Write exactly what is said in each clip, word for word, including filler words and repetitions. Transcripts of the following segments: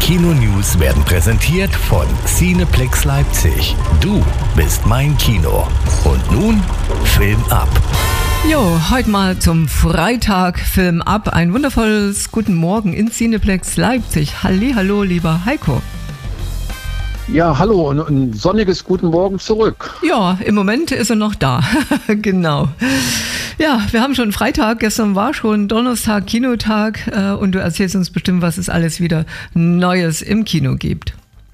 Kino-News werden präsentiert von Cineplex Leipzig. Du bist mein Kino. Und nun Film ab. Jo, heute mal zum Freitag Film ab. Ein wundervolles Guten Morgen in Cineplex Leipzig. Hallihallo, lieber Heiko. Ja, hallo und ein sonniges Guten Morgen zurück. Ja, im Moment ist er noch da. Genau. Ja, wir haben schon Freitag, gestern war schon Donnerstag, Kinotag äh, und du erzählst uns bestimmt, was es alles wieder Neues im Kino gibt.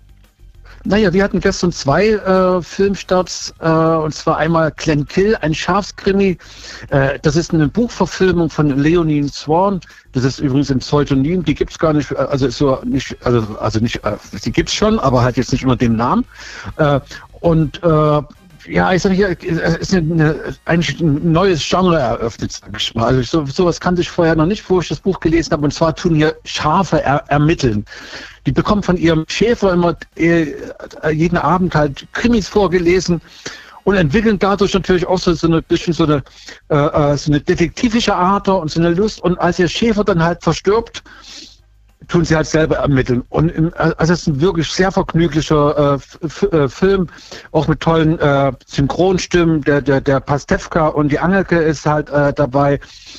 Naja, wir hatten gestern zwei äh, Filmstarts, äh, und zwar einmal Glenn Kill, ein Schafskrimi. Äh, das ist eine Buchverfilmung von Leonie Swan. Das ist übrigens ein Pseudonym, die gibt's gar nicht, also ist so nicht, also also nicht, äh, die gibt's schon, aber halt jetzt nicht unter dem Namen. Äh, und äh, Ja, ich sage hier, es ist eine, eigentlich ein neues Genre eröffnet, sag ich mal. Also so, sowas kannte ich vorher noch nicht, wo ich das Buch gelesen habe. Und zwar tun hier Schafe er, ermitteln. Die bekommen von ihrem Schäfer immer äh, jeden Abend halt Krimis vorgelesen und entwickeln dadurch natürlich auch so, so eine bisschen so eine, äh, so eine detektivische Ader und so eine Lust. Und als ihr Schäfer dann halt verstirbt, tun sie halt selber ermitteln. Und im, also es ist ein wirklich sehr vergnüglicher äh, F- äh, Film, auch mit tollen äh, Synchronstimmen. Der, der, der Pastewka und die Angelke ist halt äh, dabei.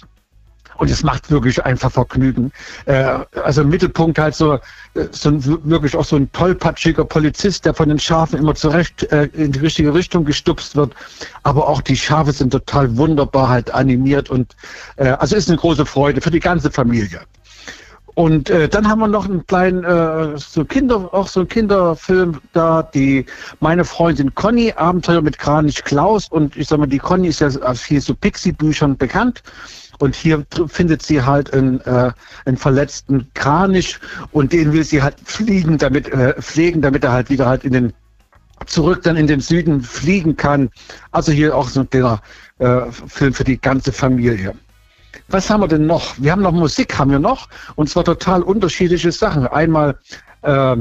Und es macht wirklich einfach Vergnügen. Äh, also im Mittelpunkt halt so, so ein, wirklich auch so ein tollpatschiger Polizist, der von den Schafen immer zurecht äh, in die richtige Richtung gestupst wird. Aber auch die Schafe sind total wunderbar halt animiert. Und äh, also ist eine große Freude für die ganze Familie. Und äh, dann haben wir noch einen kleinen, äh, so Kinder, auch so einen Kinderfilm da, die Meine Freundin Conny, Abenteuer mit Kranich Klaus. Und ich sag mal, die Conny ist ja aus viel so Pixie-Büchern bekannt. Und hier findet sie halt einen, äh, einen verletzten Kranich und den will sie halt fliegen, damit, äh, pflegen, damit er halt wieder halt in den, zurück dann in den Süden fliegen kann. Also hier auch so ein kleiner äh, Film für die ganze Familie. Was haben wir denn noch? Wir haben noch Musik, haben wir noch, und zwar total unterschiedliche Sachen. Einmal äh,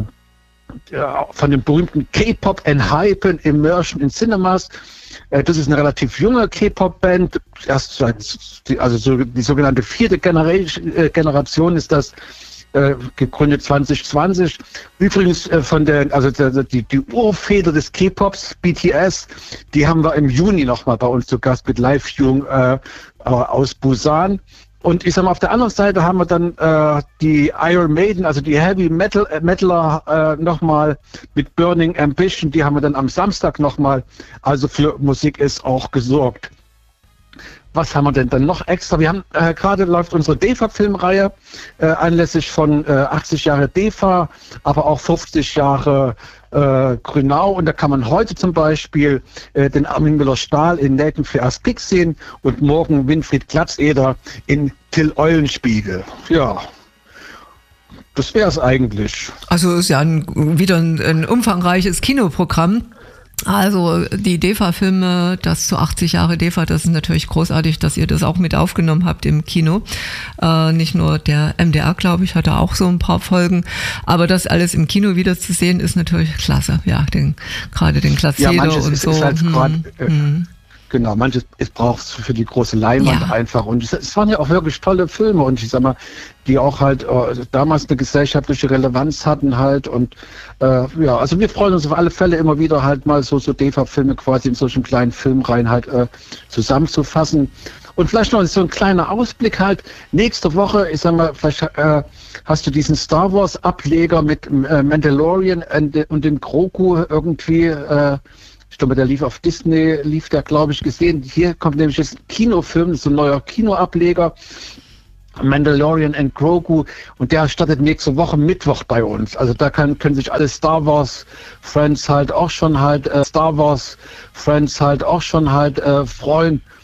ja, von dem berühmten K-Pop Enhypen Immersion in Cinemas. Äh, das ist eine relativ junge K-Pop-Band, erst seit, also so, die sogenannte vierte Generation, äh, Generation ist das. Äh, gegründet zwanzig zwanzig. Übrigens äh, von der, also der, die, die Urväter des K-Pops, B T S, die haben wir im Juni nochmal bei uns zu Gast mit Live-Viewing äh, aus Busan. Und ich sag mal, auf der anderen Seite haben wir dann äh, die Iron Maiden, also die Heavy Metal äh, Metaler äh, nochmal mit Burning Ambition, die haben wir dann am Samstag nochmal. Also für Musik ist auch gesorgt. Was haben wir denn dann noch extra? Wir haben äh, gerade läuft unsere D E F A-Filmreihe äh, anlässlich von äh, achtzig Jahre D E F A, aber auch fünfzig Jahre äh, Grünau. Und da kann man heute zum Beispiel äh, den Armin Müller-Stahl in Nathan für Aspik sehen und morgen Winfried Glatzeder in Till Eulenspiegel. Ja. Das wäre es eigentlich. Also ist ja ein, wieder ein, ein umfangreiches Kinoprogramm. Also die D E F A-Filme, das zu achtzig Jahre D E F A, das ist natürlich großartig, dass ihr das auch mit aufgenommen habt im Kino. Äh, nicht nur der M D R, glaube ich, hatte auch so ein paar Folgen, aber das alles im Kino wieder zu sehen, ist natürlich klasse. Ja, den, gerade den Glatzeder ja, und ist, so. Ist halt hm, grad, äh, hm. Genau, manches braucht es für die große Leinwand Ja. einfach. Und es, es waren ja auch wirklich tolle Filme und ich sag mal, die auch halt äh, damals eine gesellschaftliche Relevanz hatten halt. Und äh, ja, also wir freuen uns auf alle Fälle immer wieder halt mal so, so D E F A-Filme quasi in solchen kleinen Filmreihen halt äh, zusammenzufassen. Und vielleicht noch so ein kleiner Ausblick halt. Nächste Woche, ich sag mal, vielleicht äh, hast du diesen Star Wars-Ableger mit äh, Mandalorian und, und dem Grogu irgendwie äh, ich glaube, der lief auf Disney, lief der, glaube ich, gesehen. Hier kommt nämlich jetzt ein Kinofilm, so ein neuer Kinoableger, Mandalorian and Grogu, und der startet nächste Woche Mittwoch bei uns. Also da kann, können sich alle Star Wars Friends halt auch schon halt, äh, Star Wars Friends halt auch schon halt äh, freuen.